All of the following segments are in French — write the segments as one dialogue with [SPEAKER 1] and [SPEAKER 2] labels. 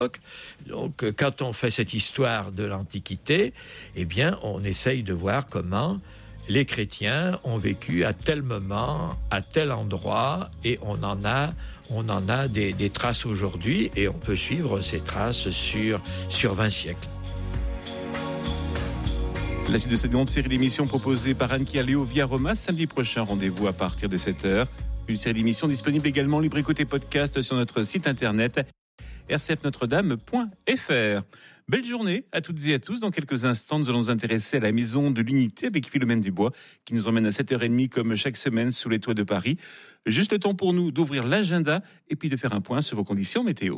[SPEAKER 1] Donc, quand on fait cette histoire de l'Antiquité, eh bien, on essaye de voir comment les chrétiens ont vécu à tel moment, à tel endroit, et on en a des traces aujourd'hui, et on peut suivre ces traces sur 20 siècles.
[SPEAKER 2] La suite de cette grande série d'émissions proposée par Anne Léo via Roma, samedi prochain, rendez-vous à partir de 7h. Une série d'émissions disponible également libre écoute et podcast sur notre site internet rcfnotredame.fr. Belle journée à toutes et à tous. Dans quelques instants, nous allons nous intéresser à la Maison de l'Unité avec Philomène Dubois qui nous emmène à 7h30 comme chaque semaine sous les toits de Paris. Juste le temps pour nous d'ouvrir l'agenda et puis de faire un point sur vos conditions météo.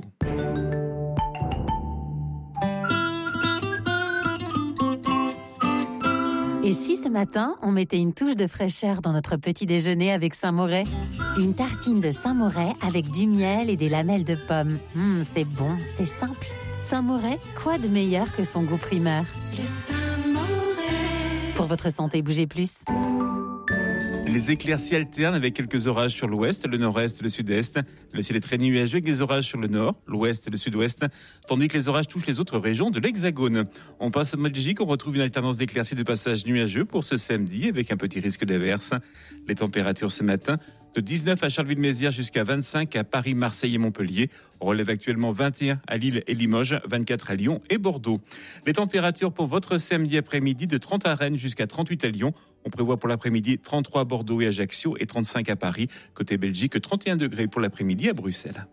[SPEAKER 3] Et si ce matin, on mettait une touche de fraîcheur dans notre petit déjeuner avec Saint-Moret ? Une tartine de Saint-Moret avec du miel et des lamelles de pommes. C'est bon, c'est simple. Saint-Moret, quoi de meilleur que son goût primaire ?
[SPEAKER 4] Le Saint-Moret.
[SPEAKER 3] Pour votre santé, bougez plus.
[SPEAKER 2] Les éclaircies alternent avec quelques orages sur l'ouest, le nord-est, le sud-est. Le ciel est très nuageux avec des orages sur le nord, l'ouest et le sud-ouest, tandis que les orages touchent les autres régions de l'Hexagone. On passe en Belgique, on retrouve une alternance d'éclaircies de passage nuageux pour ce samedi avec un petit risque d'averse. Les températures ce matin, de 19 à Charleville-Mézières jusqu'à 25 à Paris, Marseille et Montpellier. On relève actuellement 21 à Lille et Limoges, 24 à Lyon et Bordeaux. Les températures pour votre samedi après-midi de 30 à Rennes jusqu'à 38 à Lyon. On prévoit pour l'après-midi 33 à Bordeaux et Ajaccio et 35 à Paris. Côté Belgique, 31 degrés pour l'après-midi à Bruxelles.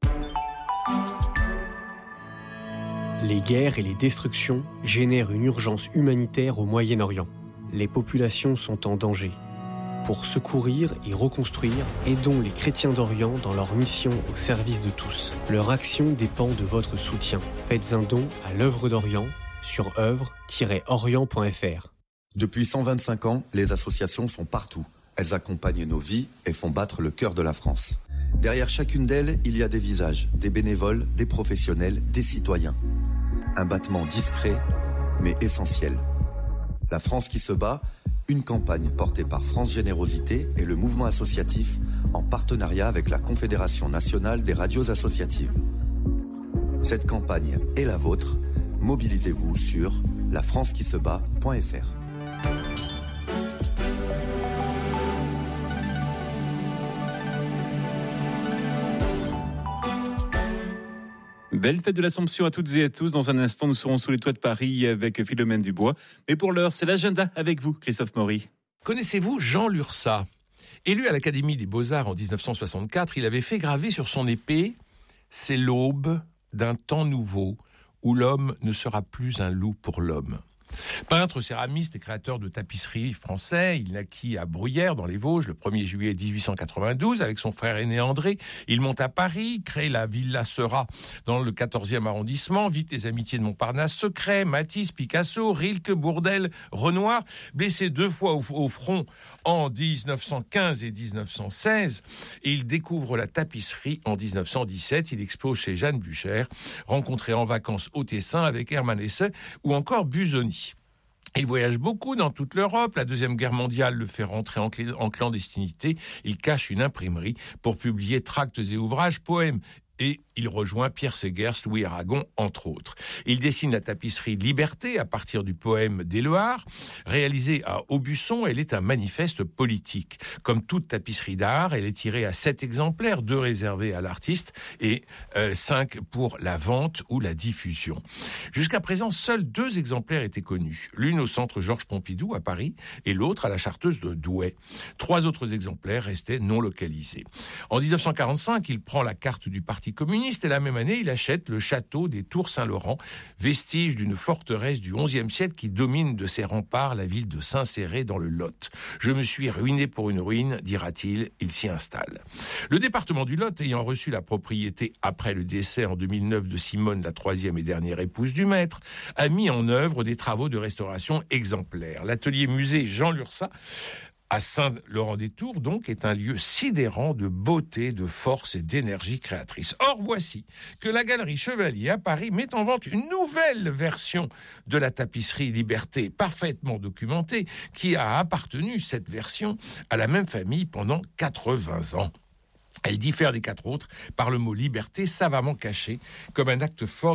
[SPEAKER 5] Les guerres et les destructions génèrent une urgence humanitaire au Moyen-Orient. Les populations sont en danger. Pour secourir et reconstruire, aidons les chrétiens d'Orient dans leur mission au service de tous. Leur action dépend de votre soutien. Faites un don à l'œuvre d'Orient sur œuvre-orient.fr.
[SPEAKER 6] Depuis 125 ans, les associations sont partout. Elles accompagnent nos vies et font battre le cœur de la France. Derrière chacune d'elles, il y a des visages, des bénévoles, des professionnels, des citoyens. Un battement discret, mais essentiel. La France qui se bat, une campagne portée par France Générosité et le mouvement associatif en partenariat avec la Confédération nationale des radios associatives. Cette campagne est la vôtre. Mobilisez-vous sur lafrancequisebat.fr.
[SPEAKER 2] Belle fête de l'Assomption à toutes et à tous. Dans un instant, nous serons sous les toits de Paris avec Philomène Dubois. Mais pour l'heure, c'est l'agenda avec vous, Christophe Maury.
[SPEAKER 7] Connaissez-vous Jean Lurçat ? Élu à l'Académie des Beaux-Arts en 1964, il avait fait graver sur son épée « C'est l'aube d'un temps nouveau où l'homme ne sera plus un loup pour l'homme ». Peintre, céramiste et créateur de tapisseries français, il naquit à Bruyères dans les Vosges le 1er juillet 1892 avec son frère aîné André. Il monte à Paris, crée la Villa Seurat dans le 14e arrondissement, vit les amitiés de Montparnasse, Secret, Matisse, Picasso, Rilke, Bourdelle, Renoir. Blessé 2 fois au front en 1915 et 1916, et il découvre la tapisserie en 1917. Il expose chez Jeanne Bucher, rencontré en vacances au Tessin avec Hermann Hesse ou encore Busoni. Il voyage beaucoup dans toute l'Europe. La Deuxième Guerre mondiale le fait rentrer en clandestinité. Il cache une imprimerie pour publier tracts et ouvrages, poèmes. Et il rejoint Pierre Segers, Louis Aragon, entre autres. Il dessine la tapisserie Liberté à partir du poème d'Éluard. Réalisée à Aubusson, elle est un manifeste politique. Comme toute tapisserie d'art, elle est tirée à 7 exemplaires, 2 réservés à l'artiste et 5 pour la vente ou la diffusion. Jusqu'à présent, seuls 2 exemplaires étaient connus. L'une au centre Georges Pompidou à Paris et l'autre à la Chartreuse de Douai. 3 autres exemplaires restaient non localisés. En 1945, il prend la carte du Parti communiste et la même année, il achète le château des Tours Saint-Laurent, vestige d'une forteresse du XIe siècle qui domine de ses remparts la ville de Saint-Céré dans le Lot. Je me suis ruiné pour une ruine, dira-t-il, il s'y installe. Le département du Lot, ayant reçu la propriété après le décès en 2009 de Simone, la 3e et dernière épouse du maître, a mis en œuvre des travaux de restauration exemplaires. L'atelier musée Jean Lurçat à Saint-Laurent-des-Tours, donc, est un lieu sidérant de beauté, de force et d'énergie créatrice. Or, voici que la Galerie Chevalier à Paris met en vente une nouvelle version de la tapisserie Liberté, parfaitement documentée, qui a appartenu, cette version, à la même famille pendant 80 ans. Elle diffère des 4 autres par le mot liberté savamment caché comme un acte fort